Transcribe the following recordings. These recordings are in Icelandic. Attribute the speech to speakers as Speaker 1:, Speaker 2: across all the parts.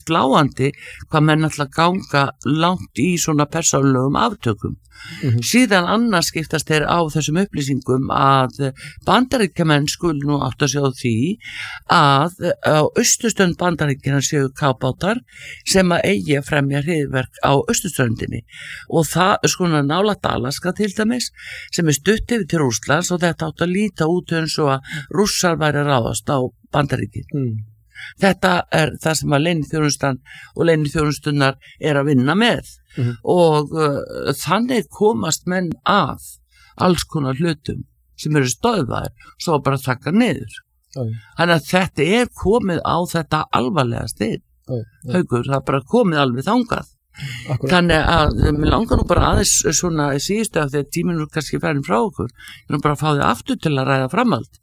Speaker 1: sláandi hvað menn alltaf ganga langt í svona persónulegum aftökum. Síðan annars skiptast þeir á þessum upplýsingum að Bandaríkjamenn skulu nú átt að sjá því að á austurströnd Bandaríkjanna séu kafbátar sem að eigi að fremja hryðjuverk á austurströndinni og það skona nálægt Alaska til dæmis sem stutt yfir til Rússlands og þetta átt að líta út eins og að Rússar væri að ráðast á Bandaríkin. Þetta það sem að leyniþjónustan og leyniþjónustunnar að vinna með og þannig komast menn að alls konar hlutum sem eru stöðvaðir svo bara taka niður. Þannig að þetta komið á þetta alvarlega stig. Haukur, það bara komið alveg þangað. Þannig að mér langar nú bara aðeins svona síðustu af því að tíminn kannski færin frá okkur. Ég nú bara að fá þið aftur til að ræða framhald.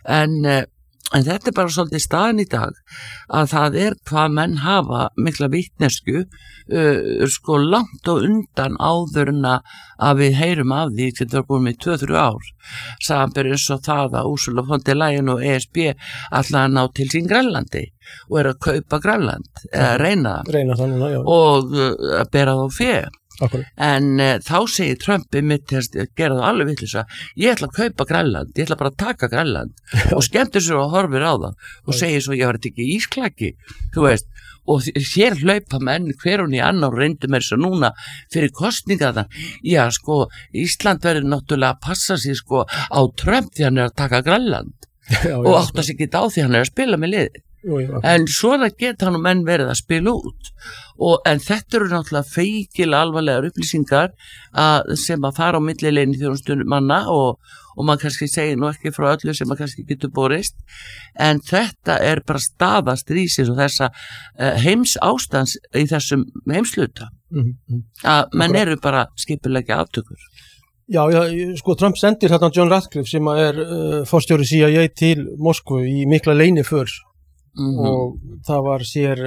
Speaker 1: En þetta bara svolítið staðan í dag að það hvað menn hafa mikla vitnesku sko langt og undan áður en að við heyrum af því sem það er búin með 2-3 ár samanber eins og það að Ursula von der Leyen og ESB ætla að ná til sín Grænlandi og að kaupa Grænland eða reyna
Speaker 2: þannig,
Speaker 1: og að bera þá fé. En þá segir Trump mitt að gera það alveg vitleysa, ég ætla að kaupa Grænland, ég ætla bara að taka Grænland og skemmtir sér og horfir á það og segir svo ég var ekki ísklaki, þú veist, og hér hlaupa menn hver hún í annar og reyndu mér svo núna fyrir kosninga já sko, Ísland verður náttúrulega að passa sig sko á Trump því hann að taka Grænland og átta sig ekki á því hann að spila með liði. En svona geta hann og menn verið að spila út en þetta eru náttúrulega feikilega alvarlegar upplýsingar sem að fara á milli leyniþjónustumanna og maður kannski segir nú ekki frá öllu sem maður kannski getur borist en þetta bara staða stríðsins og þessa heims ástands í þessum heimsluta að menn eru bara skipulegja aftökur.
Speaker 2: Já, sko Trump sendir þarna John Ratcliffe sem forstjóri CIA til Moskvu í mikla leynifer og það var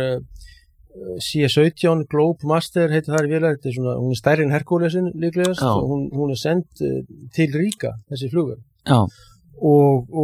Speaker 2: C-17 Globe Master heitir það vélar, þetta svona, hún stærri en Herculesin líklegast og hún send til Ríga þessi flugvél og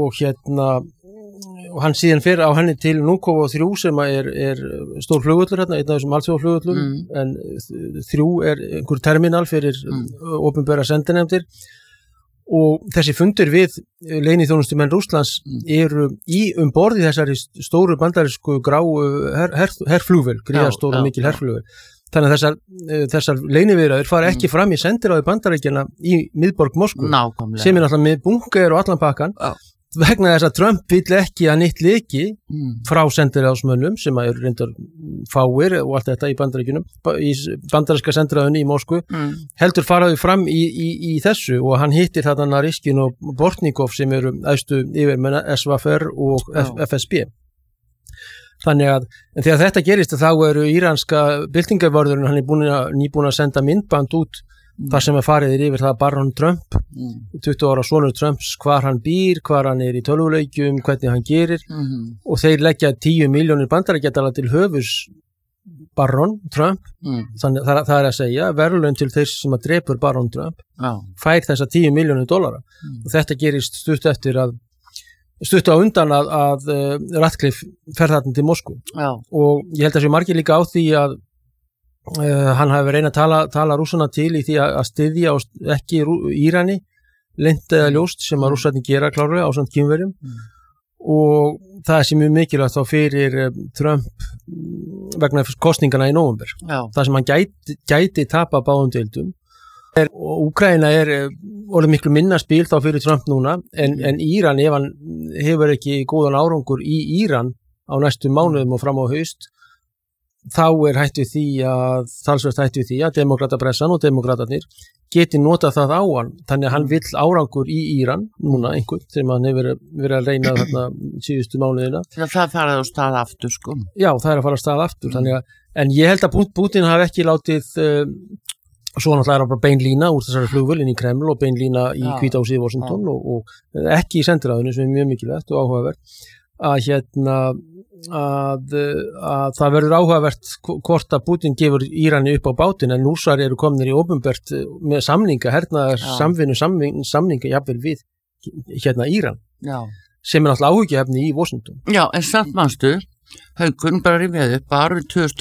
Speaker 2: og hann síðan fer á henni til Nukovo 3 sem er stór flugvöllur hérna, einn af þessum alþjóðaflugvöllum en 3 einhver terminal fyrir opinbera sendinefndir og þessi fundir við leyniþjónustumenn Rússlands eru borð í þessari stóru bandarísku gráu herflugvél, gríðastóru mikil herflugvél. Þannig að þessar leyniviðræður fara ekki fram í sendiráði Bandaríkjanna í miðborg Moskvu sem náttúrulega með bunker og allan pakkan vegna þess að Trump vill ekki að neitt leki frá sendiráðsmönnum sem eru reyndar fáir og allt þetta í Bandaríkjunum í bandaríska sendiráðunni í Moskvu heldur faraðu fram í þessu og hann hittir þarna Nariskin og Bortnikov sem eru æðstu yfirmenn SVFR og FSB. Þannig að þegar þetta gerist þá eru íranska byltingarvörðurinn hann nýbúin að senda myndband út þar sem farið yfir það Barron Trump 20 ára sonur Trumps hvar hann býr, hvar hann í tölvuleikjum hvernig hann gerir og þeir leggja 10 milljónir bandaríkjadala til höfus Barron Trump þannig það að segja verðlaun til þeir sem að drepur Barron Trump fær þessa 10 milljónir dollara og þetta gerist stutt á undan að Ratcliffe fer þarna til Moskvu og ég held að sé margir líka á því að hann hafi reynað að tala rússana til í því að styðja ekki Írani leynt eða ljóst sem að rússarnir gera klárlega á samt kínverjum og það sé mjög mikilvægt þá fyrir Trump vegna kosningana í nóvember það sem hann gæti tapa báðum deildum og Úkraína orðið miklu minna spil þá fyrir Trump núna en Íran ef hann hefur ekki góðan árangur í Íran á næstu mánuðum og fram á haust þá talsvert hættu því að demokratapressan og demokratarnir geti notað það á hann þannig að hann vill árangur í Íran núna einhvern sem hann hefur verið að reyna þarna síðustu mánuðina
Speaker 1: það farið á stað aftur sko
Speaker 2: já það að fara á stað aftur þannig að en ég held að Putin hafi ekki látið svo náttúrulega bara bein lína úr þessari flugvél inn í Kreml og bein lína í Hvítahúsið í Washington og ekki í sendiráðinu sem mjög mikilvægt og áhugavert að það verður áhugavert hvort að Putin gefur Írani upp á bátinn en Rússar eru komnir í opinbert með samninga, hernaðar samninga jafnvel við Íran sem náttúrulega áhyggjuefni í Washington.
Speaker 1: Já, en samt manstu Haukur bara rifjaði upp árið 2000